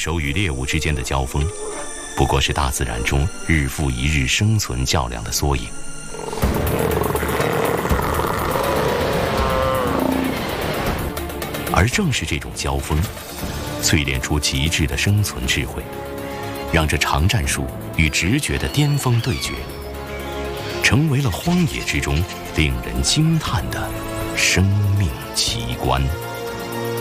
手与猎物之间的交锋，不过是大自然中日复一日生存较量的缩影。而正是这种交锋，淬炼出极致的生存智慧，让这长战术与直觉的巅峰对决，成为了荒野之中令人惊叹的生命奇观。